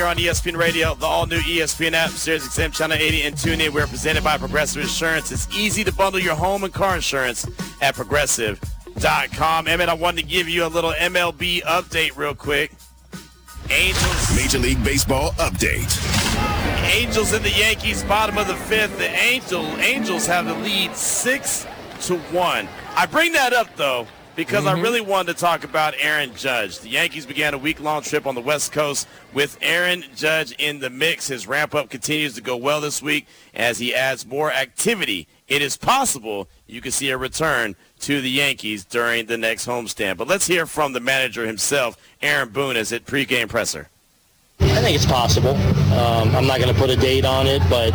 Here on ESPN Radio, the all-new ESPN app, SiriusXM Channel 80, and TuneIn. We're presented by Progressive Insurance. It's easy to bundle your home and car insurance at Progressive.com. Emmett, I wanted to give you a little MLB update real quick. Angels. Major League Baseball update. Angels and the Yankees, bottom of the fifth. The Angels have the lead 6-1. I bring that up, though, because I really wanted to talk about Aaron Judge. The Yankees began a week-long trip on the West Coast with Aaron Judge in the mix. His ramp-up continues to go well this week as he adds more activity. It is possible you could see a return to the Yankees during the next homestand. But let's hear from the manager himself, Aaron Boone, as at pregame presser. I think it's possible. I'm not going to put a date on it, but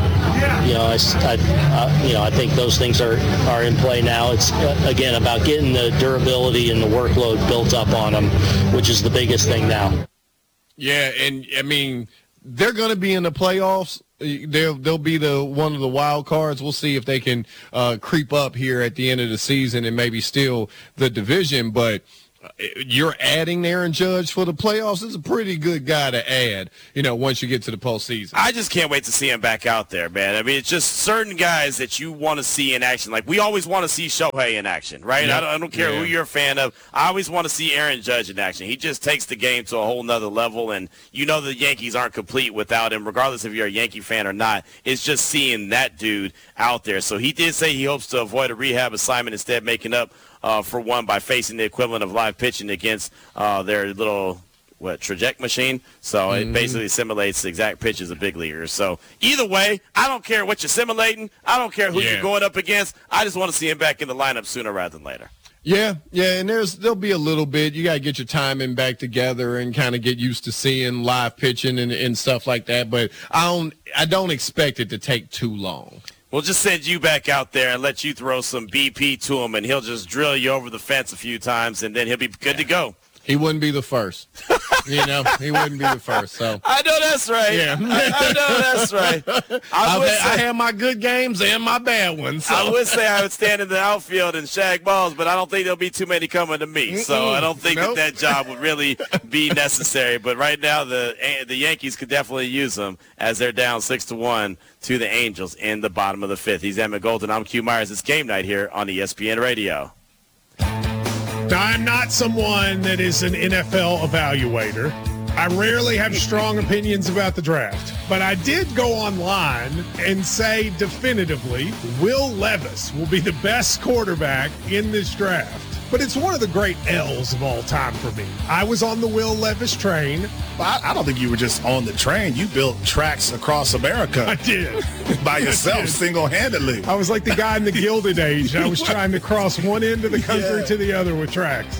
I think those things are in play now. It's again about getting the durability and the workload built up on them, which is the biggest thing now. Yeah, and I mean they're going to be in the playoffs. They'll be one of the wild cards. We'll see if they can creep up here at the end of the season and maybe steal the division, but. You're adding Aaron Judge for the playoffs. It's a pretty good guy to add, once you get to the postseason. I just can't wait to see him back out there, man. I mean, it's just certain guys that you want to see in action. Like, we always want to see Shohei in action, right? Yep. I don't care who you're a fan of. I always want to see Aaron Judge in action. He just takes the game to a whole nother level, and the Yankees aren't complete without him, regardless if you're a Yankee fan or not. It's just seeing that dude out there. So he did say he hopes to avoid a rehab assignment, instead making up for one by facing the equivalent of live pitching against their little traject machine. So it basically simulates the exact pitches of big leaguers. So either way, I don't care what you're simulating. I don't care who you're going up against. I just want to see him back in the lineup sooner rather than later. Yeah, and there'll be a little bit. You got to get your timing back together and kind of get used to seeing live pitching and stuff like that. But I don't expect it to take too long. We'll just send you back out there and let you throw some BP to him, and he'll just drill you over the fence a few times, and then he'll be good to go. He wouldn't be the first. He wouldn't be the first. So I know that's right. Yeah. I know that's right. I have my good games and my bad ones. So. I would say I would stand in the outfield and shag balls, but I don't think there'll be too many coming to me. So I don't think that job would really be necessary. But right now, the Yankees could definitely use them as they're down 6-1 to the Angels in the bottom of the fifth. He's Emmett Golden. I'm Q Myers. It's game night here on ESPN Radio. Now, I'm not someone that is an NFL evaluator. I rarely have strong opinions about the draft, but I did go online and say definitively Will Levis will be the best quarterback in this draft. But it's one of the great L's of all time for me. I was on the Will Levis train. I don't think you were just on the train. You built tracks across America. I did. By yourself, single-handedly. I was like the guy in the Gilded Age. I was trying to cross one end of the country to the other with tracks.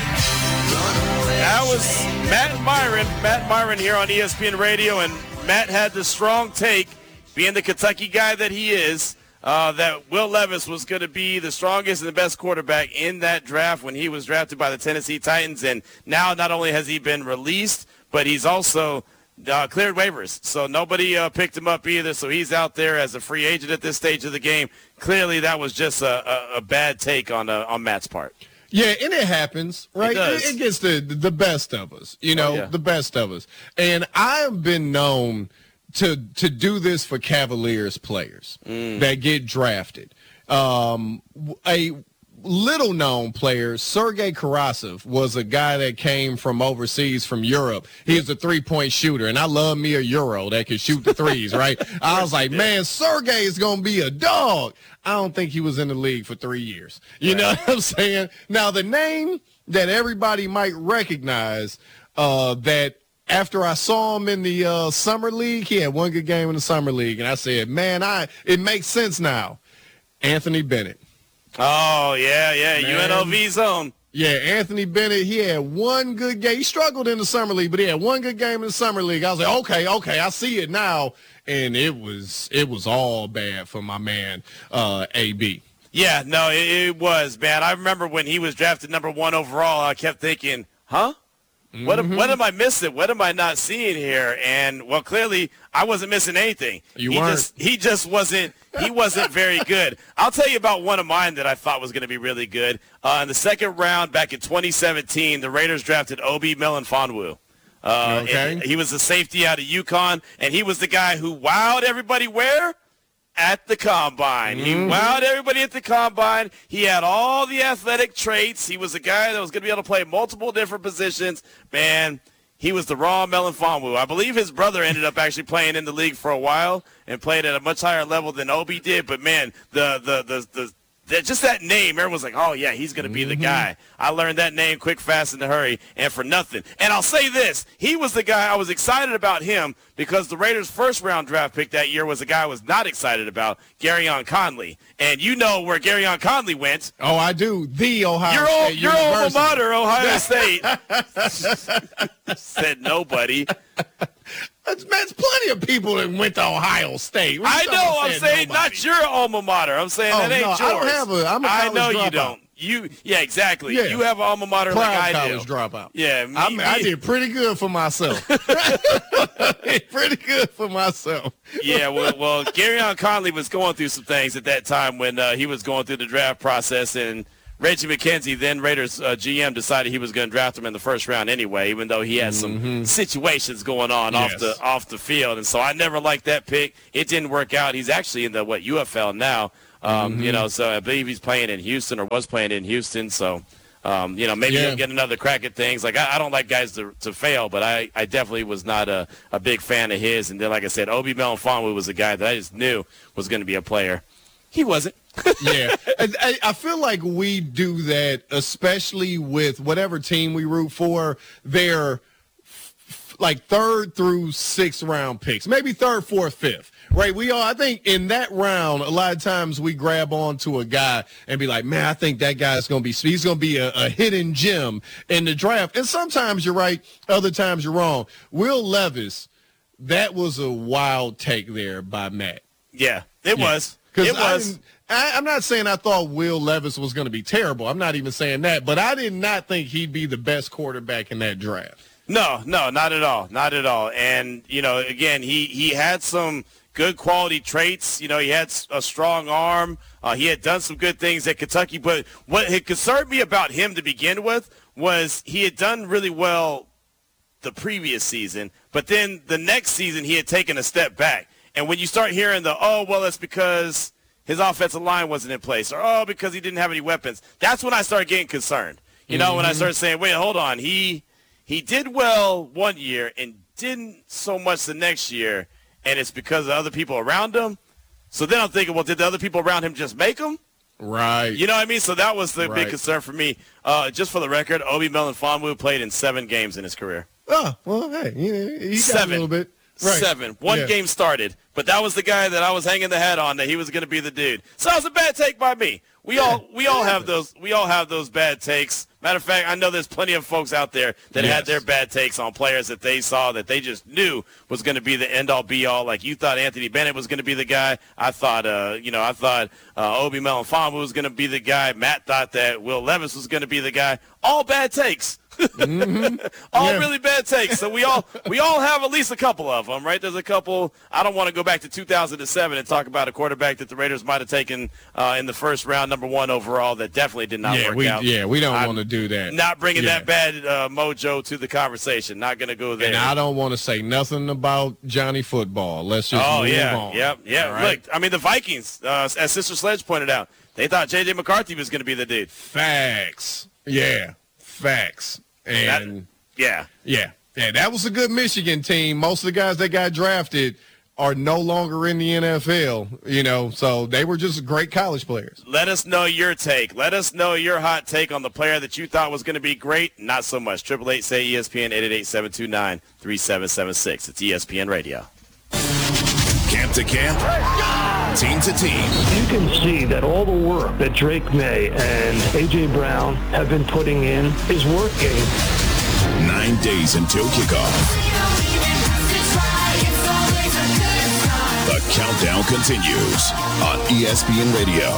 That was Matt Myron. Matt Myron here on ESPN Radio, and Matt had the strong take, being the Kentucky guy that he is, that Will Levis was going to be the strongest and the best quarterback in that draft when he was drafted by the Tennessee Titans. And now not only has he been released, but he's also cleared waivers. So nobody picked him up either. So he's out there as a free agent at this stage of the game. Clearly that was just a bad take on Matt's part. Yeah, and it happens, right? It gets the best of us, the best of us. And I have been known to do this for Cavaliers players that get drafted. A little-known player, Sergei Karasov, was a guy that came from overseas, from Europe. He was a three-point shooter, and I love me a Euro that can shoot the threes, right? I was like, man, Sergei is going to be a dog. I don't think he was in the league for 3 years. You know what I'm saying? Now, the name that everybody might recognize that after I saw him in the summer league, he had one good game in the summer league, and I said, man, it makes sense now. Anthony Bennett. Oh, yeah, UNLV zone. Yeah, Anthony Bennett, he had one good game. He struggled in the summer league, but he had one good game in the summer league. I was like, okay, I see it now. And it was all bad for my man, AB. Yeah, no, it was, man. I remember when he was drafted number 1 overall, I kept thinking, huh? What am I missing? What am I not seeing here? And, well, clearly I wasn't missing anything. He just wasn't very good. I'll tell you about one of mine that I thought was going to be really good. In the second round back in 2017, the Raiders drafted Obi Melifonwu. He was a safety out of UConn, and he was the guy who wowed everybody where? At the Combine. He wowed everybody at the Combine. He had all the athletic traits. He was a guy that was going to be able to play multiple different positions. Man, he was the raw Melifonwu. I believe his brother ended up actually playing in the league for a while and played at a much higher level than Obi did. But, man, just that name, everyone's like, oh, yeah, he's going to be the guy. I learned that name quick, fast, in a hurry, and for nothing. And I'll say this. He was the guy I was excited about him because the Raiders' first-round draft pick that year was a guy I was not excited about, Garyon Conley. And you know where Garyon Conley went. Oh, I do. The Ohio State Your alma mater, Ohio State. Said nobody. There's plenty of people that went to Ohio State. I know. I'm saying nobody. Not your alma mater. I'm saying that ain't yours. I don't have I'm a college I know dropout. You don't. Yeah, exactly. Yeah. You have an alma mater Proud like I do. college dropout. Yeah, I did pretty good for myself. Pretty good for myself. Yeah, well, Garyon Conley was going through some things at that time when he was going through the draft process, and Reggie McKenzie, then Raiders GM, decided he was going to draft him in the first round anyway, even though he had some situations going on off the field. And so I never liked that pick. It didn't work out. He's actually in the UFL now. So I believe he's playing in Houston or was playing in Houston. So, maybe he'll get another crack at things. Like I don't like guys to fail, but I definitely was not a big fan of his. And then, like I said, Obi Melifonwu was a guy that I just knew was going to be a player. He wasn't. Yeah. I feel like we do that, especially with whatever team we root for. They're like 3rd through 6th round picks, maybe 3rd, 4th, 5th. Right, I think in that round, a lot of times we grab onto a guy and be like, man, I think that guy's going to be a hidden gem in the draft. And sometimes you're right, other times you're wrong. Will Levis, that was a wild take there by Matt. Yeah, it was. It was. I'm not saying I thought Will Levis was going to be terrible. I'm not even saying that. But I did not think he'd be the best quarterback in that draft. No, not at all. Not at all. And, again, he had some good quality traits. He had a strong arm. He had done some good things at Kentucky. But what had concerned me about him to begin with was he had done really well the previous season. But then the next season he had taken a step back. And when you start hearing that's because his offensive line wasn't in place, or, because he didn't have any weapons, that's when I started getting concerned. When I started saying, wait, hold on. He did well one year and didn't so much the next year, and it's because of other people around him. So then I'm thinking, well, did the other people around him just make him? Right. You know what I mean? So that was the big concern for me. Just for the record, Obi Melifonwu played in 7 games in his career. Oh, well, hey, he got a little bit. Right. 7. One game started, but that was the guy that I was hanging the hat on, that he was going to be the dude. So that was a bad take by me. We all have those. We all have those bad takes. Matter of fact, I know there's plenty of folks out there that had their bad takes on players that they saw that they just knew was going to be the end all be all. Like you thought Anthony Bennett was going to be the guy. I thought, Obi Melifonwu was going to be the guy. Matt thought that Will Levis was going to be the guy. All bad takes. All really bad takes. So we all have at least a couple of them, right? There's a couple. I don't want to go back to 2007 and talk about a quarterback that the Raiders might have taken in the first round, number 1 overall, that definitely did not work out. Yeah, we don't want to do that. Not bringing that bad mojo to the conversation. Not going to go there. And I don't want to say nothing about Johnny Football. Let's just move on. Yep. Right? Look, I mean, the Vikings, as Sister Sledge pointed out, they thought J.J. McCarthy was going to be the dude. Facts. Yeah, facts. And that was a good Michigan team. Most of the guys that got drafted are no longer in the NFL, so they were just great college players. Let us know your take. Let us know your hot take on the player that you thought was going to be great. Not so much. 888-SAY-ESPN, 888-729-3776. It's ESPN Radio. Camp to camp, team to team. You can see that all the work that Drake May and A.J. Brown have been putting in is working. 9 days until kickoff. The countdown continues on ESPN Radio.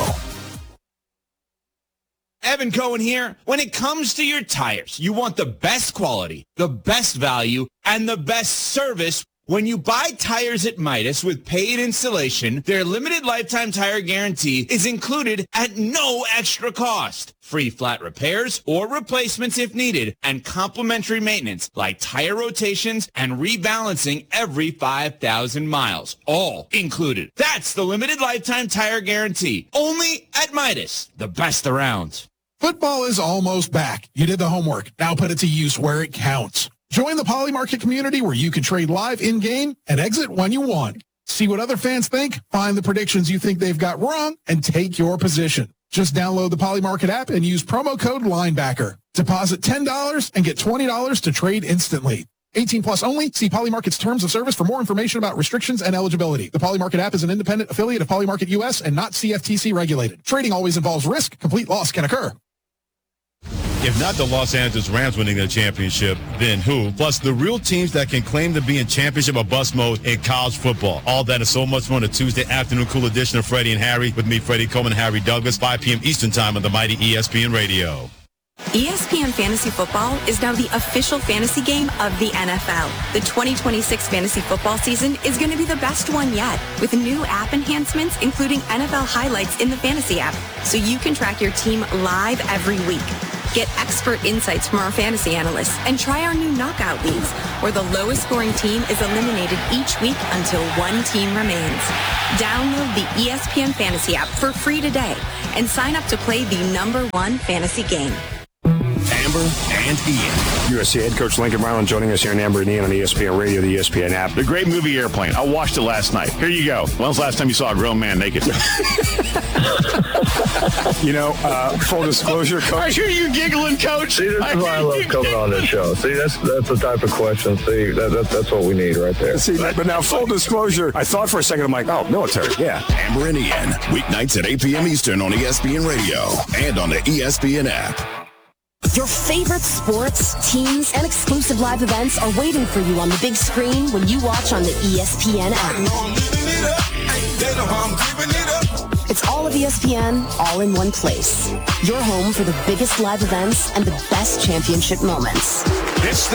Evan Cohen here. When it comes to your tires, you want the best quality, the best value, and the best service When you buy tires at Midas with paid installation, their limited lifetime tire guarantee is included at no extra cost. Free flat repairs or replacements if needed, and complimentary maintenance like tire rotations and rebalancing every 5,000 miles. All included. That's the limited lifetime tire guarantee. Only at Midas. The best around. Football is almost back. You did the homework. Now put it to use where it counts. Join the Poly Market community where you can trade live in-game and exit when you want. See what other fans think, find the predictions you think they've got wrong, and take your position. Just download the Poly Market app and use promo code LINEBACKER. Deposit $10 and get $20 to trade instantly. 18 plus only. See Poly Market's terms of service for more information about restrictions and eligibility. The Poly Market app is an independent affiliate of Poly Market US and not CFTC regulated. Trading always involves risk. Complete loss can occur. If not the Los Angeles Rams winning their championship, then who? Plus the real teams that can claim to be in championship or bust mode in college football. All that and so much more on a Tuesday afternoon cool edition of Freddie and Harry with me, Freddie Coleman and Harry Douglas, 5 p.m. Eastern time on the mighty ESPN Radio. ESPN Fantasy Football is now the official fantasy game of the NFL. The 2026 fantasy football season is going to be the best one yet, with new app enhancements including NFL highlights in the fantasy app, so you can track your team live every week. Get expert insights from our fantasy analysts and try our new knockout leagues, where the lowest scoring team is eliminated each week until one team remains. Download the ESPN Fantasy app for free today and sign up to play the #1 fantasy game. Amber and Ian. USC head coach Lincoln Riley joining us here in Amber and Ian on ESPN Radio, the ESPN app. The great movie Airplane. I watched it last night. Here you go. When's the last time you saw a grown man naked? Full disclosure, Coach. I hear you giggling, Coach. See, this is why I love coming on this show. See, that's the type of question. See, that's what we need right there. See, but now, full disclosure, I thought for a second, I'm like, oh, military, yeah. Amber and Ian, weeknights at 8 p.m. Eastern on ESPN Radio and on the ESPN app. Your favorite sports, teams, and exclusive live events are waiting for you on the big screen when you watch on the ESPN app. It's all of ESPN, all in one place. Your home for the biggest live events and the best championship moments. It's the